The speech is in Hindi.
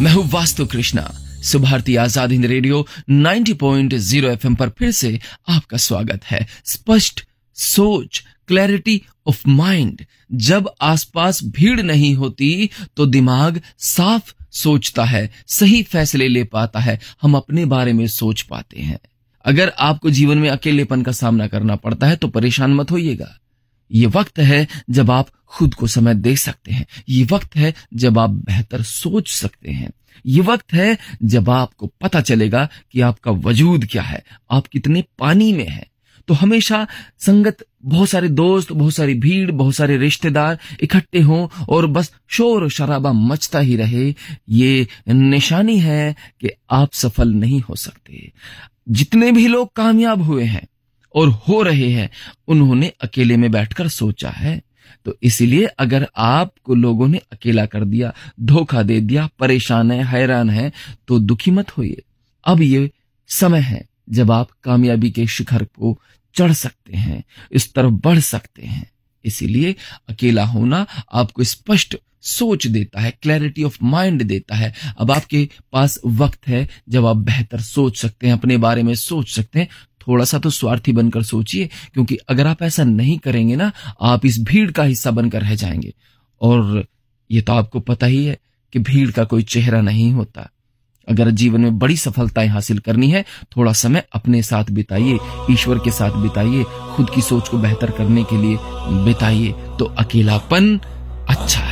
मैं हूं वास्तु कृष्णा। सुभारती आजाद हिंद रेडियो 90.0 एफएम पर फिर से आपका स्वागत है। स्पष्ट सोच, क्लैरिटी ऑफ माइंड। जब आसपास भीड़ नहीं होती तो दिमाग साफ सोचता है, सही फैसले ले पाता है, हम अपने बारे में सोच पाते हैं। अगर आपको जीवन में अकेलेपन का सामना करना पड़ता है तो परेशान मत होइएगा। ये वक्त है जब आप खुद को समय दे सकते हैं। ये वक्त है जब आप बेहतर सोच सकते हैं। ये वक्त है जब आपको पता चलेगा कि आपका वजूद क्या है, आप कितने पानी में हैं। तो हमेशा संगत, बहुत सारे दोस्त, बहुत सारी भीड़, बहुत सारे रिश्तेदार इकट्ठे हों और बस शोर शराबा मचता ही रहे, ये निशानी है कि आप सफल नहीं हो सकते। जितने भी लोग कामयाब हुए हैं और हो रहे हैं, उन्होंने अकेले में बैठकर सोचा है। तो इसीलिए अगर आपको लोगों ने अकेला कर दिया, धोखा दे दिया, परेशान है, हैरान है, तो दुखी मत होइए। अब ये समय है जब आप कामयाबी के शिखर को चढ़ सकते हैं, इस तरफ बढ़ सकते हैं। इसीलिए अकेला होना आपको स्पष्ट सोच देता है, क्लैरिटी ऑफ माइंड देता है। अब आपके पास वक्त है जब आप बेहतर सोच सकते हैं, अपने बारे में सोच सकते हैं। थोड़ा सा तो स्वार्थी बनकर सोचिए, क्योंकि अगर आप ऐसा नहीं करेंगे ना, आप इस भीड़ का हिस्सा बनकर रह जाएंगे। और ये तो आपको पता ही है कि भीड़ का कोई चेहरा नहीं होता। अगर जीवन में बड़ी सफलताएं हासिल करनी है, थोड़ा समय अपने साथ बिताइए, ईश्वर के साथ बिताइए, खुद की सोच को बेहतर करने के लिए बिताइए, तो अकेलापन अच्छा है।